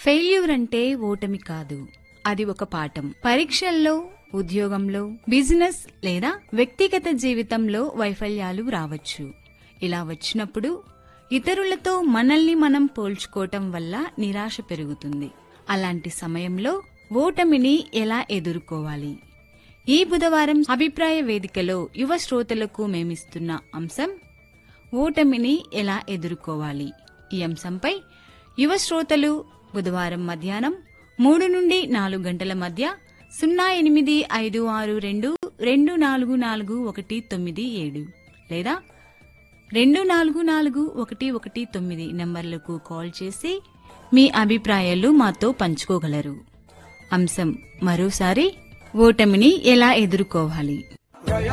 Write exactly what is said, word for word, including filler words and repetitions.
Failure అంటే ఓటమి కాదు, అది ఒక పాఠం. పరీక్షల్లో, ఉద్యోగంలో, బిజినెస్ లేదా వ్యక్తిగత జీవితంలో వైఫల్యాలు రావచ్చు. ఇలా వచ్చినప్పుడు ఇతరులతో మనల్ని మనం పోల్చుకోవటం వల్ల నిరాశ పెరుగుతుంది. అలాంటి సమయంలో ఓటమిని ఎలా ఎదుర్కోవాలి? ఈ బుధవారం అభిప్రాయ వేదికలో యువ శ్రోతలకు మేమిస్తున్న అంశం ఓటమిని ఎలా ఎదుర్కోవాలి. ఈ అంశంపై యువ శ్రోతలు బుధవారం మధ్యాహ్నం మూడు నుండి నాలుగు గంటల మధ్య సున్నా ఎనిమిది ఐదు ఆరు రెండు రెండు నాలుగు నాలుగు ఒకటి తొమ్మిది ఏడు లేదా రెండు నాలుగు నాలుగు ఒకటి ఒకటి తొమ్మిది నంబర్లకు కాల్ చేసి మీ అభిప్రాయాలు మాతో పంచుకోగలరు. అంశం మరోసారి, ఓటమిని ఎలా ఎదుర్కోవాలి.